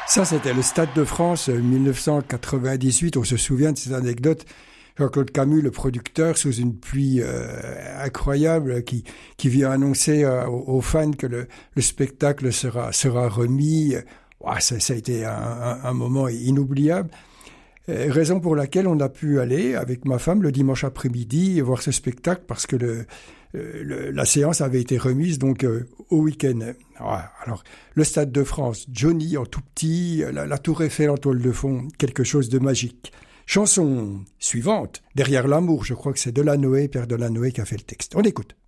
Ça, c'était le Stade de France 1998. On se souvient de cette anecdote. Jean-Claude Camus, le producteur, sous une pluie incroyable, qui vient annoncer aux fans que le spectacle sera remis. Ouah, ça a été un moment inoubliable. Raison pour laquelle on a pu aller avec ma femme le dimanche après-midi voir ce spectacle, parce que la séance avait été remise donc au week-end. Alors, le Stade de France, Johnny en tout petit, la Tour Eiffel en toile de fond, quelque chose de magique. Chanson suivante, Derrière l'amour, je crois que c'est Delanoë, Pierre Delanoë qui a fait le texte. On écoute.